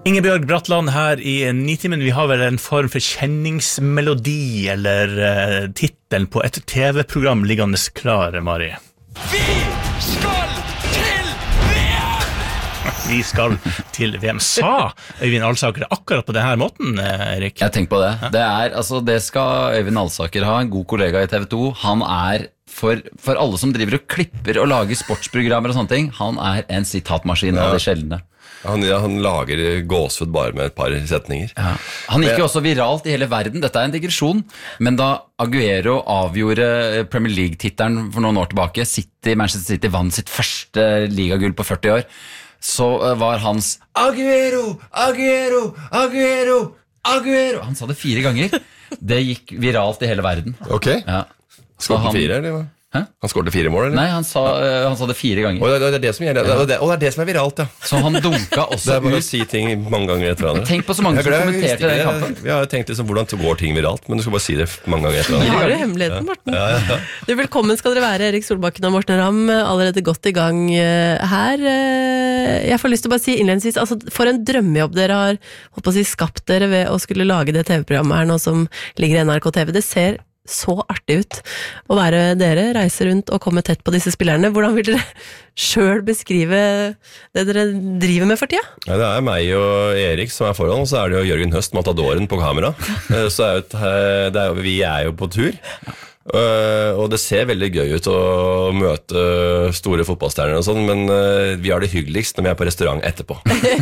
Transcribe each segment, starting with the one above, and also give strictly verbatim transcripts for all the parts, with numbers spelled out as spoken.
Ingebjørg Bratland her i Nitimen. Vi har vel en form for kjenningsmelodi eller uh, titelen på et T V-program liggende klar, Mari. Vi skal til V M! Vi skal til V M. Sa Øyvind Alsaker akkurat på denne måten, Erik? Jeg tenker på det. Det, er, altså, det skal Øyvind Alsaker ha, en god kollega i T V to. Han er, for, for alle som driver og klipper og lager sportsprogrammer og sånne ting, han er en sitatmaskin av de sjeldne. Han, ja, han lager gåsehud bare med et par setninger. Ja. Han gikk jo også viralt i hele verden. Dette er en digresjon. Men da Aguero avgjorde Premier League-tittelen for noen år tilbake, City, Manchester City vant sitt første ligagull på førti år, så var hans Aguero, Aguero, Aguero, Aguero. Han sa det fire ganger. Det gikk viralt i hele verden. Ok. Ja. Skåret han fire, eller hva? Hæ? Han skårte fire mål, eller? Nei, han sa, uh, han sa det fire ganger. Og det, det, er det, som gjelder, og det, og det er det som er viralt, ja. Så han dunka også Det er bare ut. å si ting mange ganger etter hverandre. Tenk på så mange som kommenterte den kampen. Vi har tenkt liksom, hvordan går ting viralt, men du skal bare si det mange ganger etter Vi hverandre. har jo hemmeligheten, Morten. Ja, ja, ja. Du, velkommen skal dere være, Erik Solbakken og Morten Ramm, allerede godt i gang uh, her. Uh, jeg får lyst til å bare si innledningsvis, altså, for en drømmejobb dere har holdt på å si, skapt dere ved å skulle lage det T V-programmet her nå som ligger i N R K T V. Det ser så artig ut å være dere, reise rundt og komme tett på disse spillerne. Hvordan vil dere selv beskrive det dere driver med for tida? Ja, det er meg og Erik som er foran, og så er det jo Jørgen Høst, Matadoren, på kamera. Så er det, det er jo, vi er jo på tur. Uh, og det ser veldig gøy ut å møte store fotballstjerner og sånn, men uh, vi har det hyggeligst når vi er på restaurant etterpå.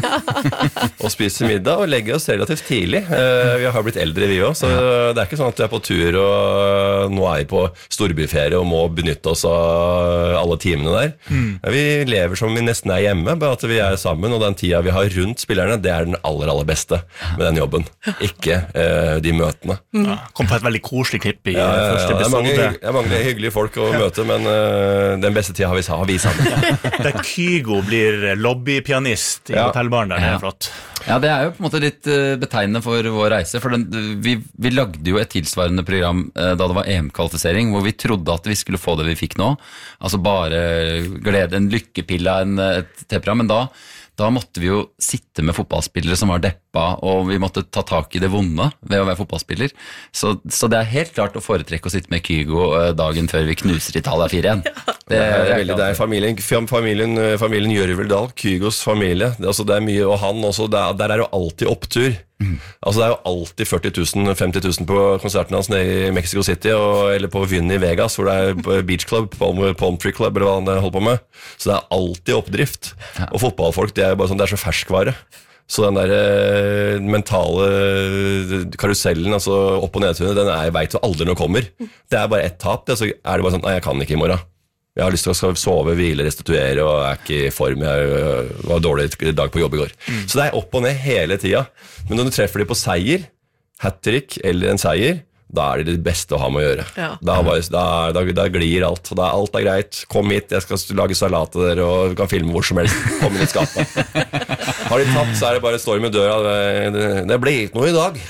Og spiser middag og legger oss relativt tidlig. Uh, vi har blitt eldre vi også, så det er ikke sånn at vi er på tur og uh, nå er vi på storbyferie og må benytte oss av alle timene der. Mm. Vi lever som vi nesten er hjemme, bare at vi er sammen, og den tida vi har rundt spillerne, det er den aller, aller beste med den jobben. Ikke uh, de møtene. Mm. Ja, kom på et veldig koselig klipp i ja, ja, ja, første episode. Det er mange, det er mange hyggelige folk å møte, men uh, den beste tida har vi, har vi sammen. Der Kygo blir lobbypianist i ja. hotellbaren der, det er flott. Ja, det er jo på en måte litt uh, betegnende for vår reise, for den, vi, vi lagde jo et tilsvarende program uh, da det var E M-kvalifisering, hvor vi trodde at vi skulle få det vi fikk nå, altså bare glede, en lykkepille av en, et T V-program, men da Da måtte vi jo sitte med fotballspillere som var deppa, og vi måtte ta tak i det vonde ved å være fotballspiller. Så, så det er helt klart å foretrekke å sitte med Kygo dagen før vi knuser Italia fire igjen. Det, det er veldig, det er familien, familien, familien Gjørveldal, Kygos familie, det, altså det er mye, og han også, der, der er jo alltid opptur. Mm. Altså det er jo alltid førti tusen, femti tusen på konserten hans nede i Mexico City og, eller på Vyn i Vegas hvor det er Beach Club, Palm, Palm Tree Club eller hva han holder på med, så det er alltid oppdrift. Ja. Og fotballfolk, det er jo bare sånn, det er så ferskvare, så den der eh, mentale karusellen, altså opp- og nedtunet, den er, jeg vet jo aldri når den kommer. Det er bare ett tap, det, så er det bare sånn, nei, jeg kan ikke i morgen. Jeg har lyst til å sove, hvile, restituere, og er ikke i form. Jeg var dårlig dag på jobb i går. Mm. Så det er opp og ned hele tida. Men når du treffer de på seier, hat-trick eller en seier, da er det det beste å ha med å gjøre. Ja. Da, bare, da, da, da glir alt. Da, alt er greit. Kom hit, jeg skal lage salat til dere, og du kan filme hvor som helst. Kom inn i skapet. Har de tapt, så er det bare storm i døra. Det, det blir ikke noe i dag.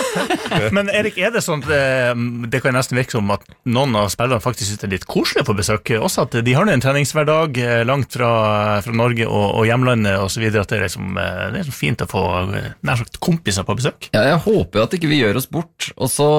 Men Erik, er det sånn at det kan nesten virke som at noen av spillerne faktisk synes det er litt koselig på besøk, også at de har en treningshverdag langt fra, fra Norge og, og hjemlandet og så videre, at det er, liksom, det er så fint å få nær sagt kompiser på besøk? Ja, jeg håper jo at ikke vi gjør oss bort, og så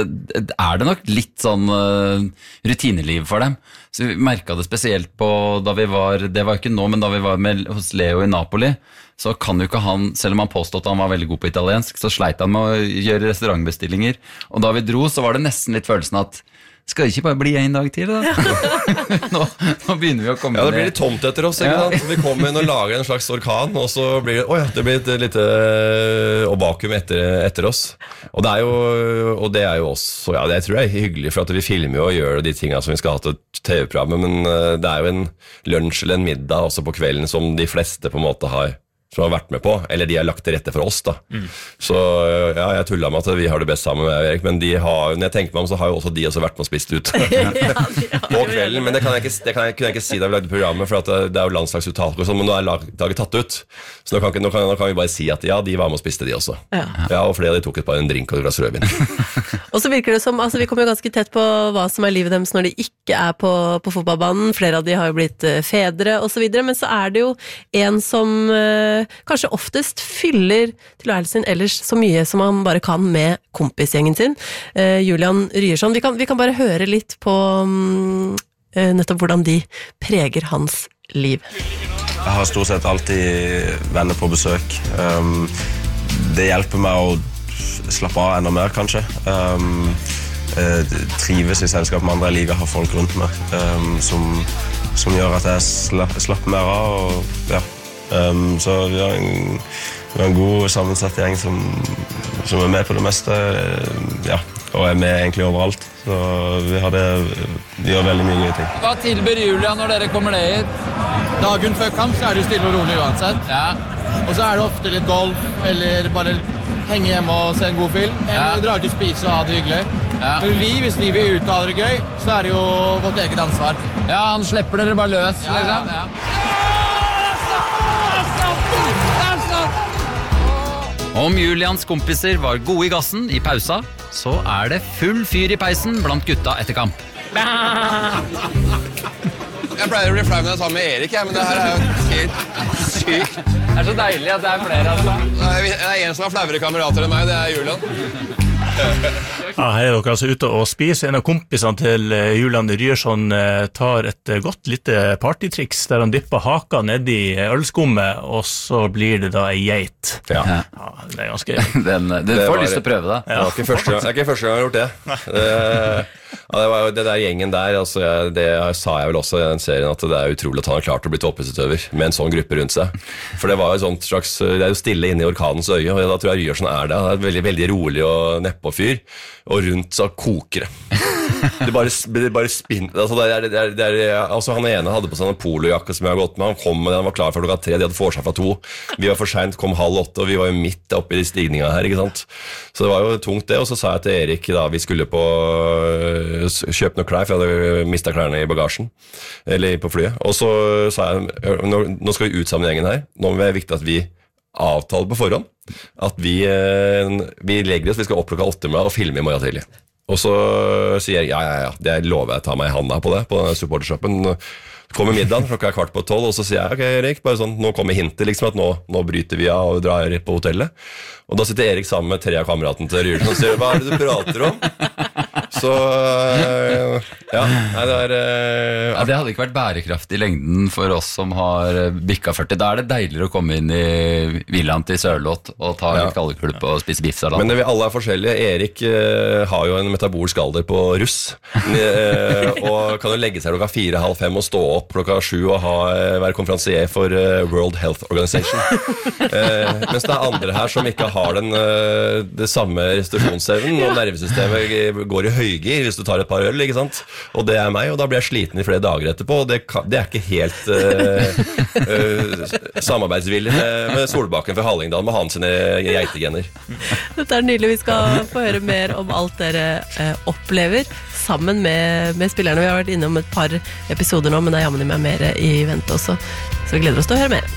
er det nok litt sånn uh, rutineliv for dem. Så vi merket det spesielt på da vi var, det var ikke nå, men da vi var med hos Leo i Napoli, så kan jo ikke han, selv om han påstod at han var veldig god på italiensk, så sleit han med å gjøre restaurantbestillinger. Og da vi dro, så var det nesten litt følelsen at skal det ikke bare bli en dag til, da? nå, nå begynner vi å komme ned. Ja, det blir litt tomt etter oss, ikke ja. sant? Vi kommer inn og lager en slags orkan, og så blir det, å ja, det blir et lite og vakuum etter, etter oss. Og det er jo, og det er jo også, ja, det tror jeg er hyggelig, for at vi filmer jo og gjør de tingene som vi skal ha til T V-programmet, men det er jo en lunsj eller en middag også på kvelden som de fleste på en måte har som har vært med på, eller de har lagt til rette for oss da. Mm. Så ja, jeg tullet med at vi har det best sammen med Erik, men de har, når jeg tenker meg om, så har jo også de også vært med og spist ut ja, på kvelden, men det kan jeg ikke, det kan jeg, kunne jeg ikke si da vi lagde programmet, for at det, det er jo landslagsuttak og sånn, men nå er laget tatt ut, så nå kan, nå, kan, nå kan vi bare si at ja, de var med og spiste de også. Ja, ja og flere av de tok et bare en drink og et glass rødvin. Og så virker det som, altså vi kommer jo ganske tett på hva som er livet deres når de ikke er på, på fotballbanen, flere av de har jo blitt fedre og så videre, men så er det jo en som uh, kanskje oftest fyller tilværelsen sin ellers så mye som han bare kan med kompisgjengen sin. Uh, Julian Ryerson, vi kan, vi kan bare høre litt på um, uh, nettopp hvordan de preger hans liv. Jeg har stort sett alltid venner på besøk. Um, det hjelper meg å slappe av enda mer, kanskje. Um, uh, trives i selskap med andre. Jeg liker å ha folk rundt meg um, som, som gjør at jeg slapp, slapper mer av. Og, ja. um, så vi har, en, vi har en god sammensatt gjeng som, som er med på det meste. Ja. Og er med egentlig overalt. Så vi, har det, vi gjør veldig mye gøye ting. Hva tilbyr Julian når dere kommer ned hit? Dagen før kamp så er det stille og rolig uansett. Ja. Og så er det ofte litt golf, eller bare henge hjemme og se en god film. Eller ja. dra ut og spise og ha det hyggelig. Ja. Men vi, hvis vi vil ut og ha det gøy, så er det jo vårt eget ansvar. Ja, han slipper dere bare løs. Ja, liksom. ja, ja. Om Julians kompiser var gode i gassen i pausa, så er det full fyr i peisen blant gutta etter kamp. Jeg pleier å bli flau når jeg tar med Erik, jeg, men det her er jo helt sykt. Det er så deilig at det er flere, altså. Det er en som har flauere kamerater enn meg, det er Julian. Ja, her er dere altså ute og spiser. En av kompisene til Julian Ryerson tar et godt lite partytriks der han dipper haka ned i ølskummet, og så blir det da ei geit. Ja. Ja, det er ganske... Den, du Det får var- lyst til å prøve det. Det var ikke første gang, det er ikke første gang jeg har gjort det. Det, ja, det var jo det der gjengen der, altså, jeg, det sa jeg vel også i den serien, at det er utrolig at han har klart å bli toppidrettsutøver med en sånn gruppe rundt seg. For det var jo sånt slags, det er jo stille inne i orkanens øye, og da tror jeg Ryerson er det. Han er veldig, veldig rolig og neppe fyr, og rundt så koker det. Det bare, det bare spinner. Altså, det er, det er, det er, altså, han ene hadde på seg en polojakke som jeg har gått med. Han kom med den, han var klar for klokka tre. De hadde fortsatt fra to. Vi var for sent, kom halv åtte, og vi var jo midt oppe i stigninga her, ikke sant? Så det var jo tungt det. Og så sa jeg til Erik da vi skulle på kjøpe noe klær, for jeg hadde mistet klærne i bagasjen, eller på flyet. Og så sa jeg, nå, nå skal vi ut sammen i gjengen her. Nå er det viktig at vi avtaler på forhånd at vi, vi legger oss, vi skal opp klokka åtte med og filme i morgen tidlig. Og så sier jeg, ja, ja, ja, det lover jeg, ta meg i handa på det, på denne supportershoppen. Kommer middagen, klokka er kvart på tolv, og så sier jeg, ok, Erik, bare sånn, nå kommer hintet, liksom, at nå, nå bryter vi av og drar på hotellet. Og da sitter Erik sammen med tre av kameraten til Ryerson og sier, hva er det du prater om? Så, ja, nei, det er... Uh, Ja, det hadde ikke vært bærekraftig i lengden for oss som har bikka førti. Da er det deiligere å komme inn i villaen til Sørloth og ta Ja. litt kallekulp og spise biffsalat. Men vi alle er forskjellige. Erik uh, har jo en metabolsk alder på russ, uh, og kan jo legge seg klokka fire, halv fem og stå opp klokka sju og ha, være konferansier for uh, World Health Organization. Uh, mens det er andre her som ikke har den, uh, det samme restitusjonsevnen, og nervesystemet går i høygir hvis du tar et par øl, ikke sant? Og det er meg, og da blir jeg sliten i flere dager etterpå, og det, kan, det er ikke helt uh, uh, samarbeidsvillig med, med Solbakken fra Hallingdal med han sine geitegener. Dette er nydelig, vi skal få høre mer om alt dere eh, opplever sammen med, med spillerne. Vi har vært innom et par episoder nå, men det er jammen meg mer i vente også, så vi gleder oss til å høre mer.